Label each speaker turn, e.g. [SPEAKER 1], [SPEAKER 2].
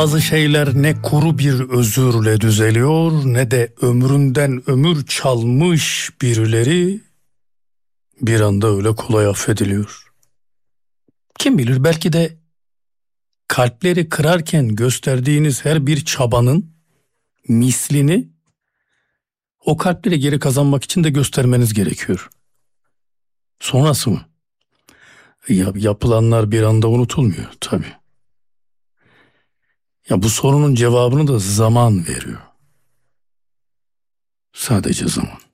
[SPEAKER 1] Bazı şeyler ne kuru bir özürle düzeliyor, ne de ömründen ömür çalmış birileri bir anda öyle kolay affediliyor. Kim bilir, belki de kalpleri kırarken gösterdiğiniz her bir çabanın mislini o kalpleri geri kazanmak için de göstermeniz gerekiyor. Sonrası mı? Yapılanlar bir anda unutulmuyor tabii. Ya bu sorunun cevabını da zaman veriyor. Sadece zaman.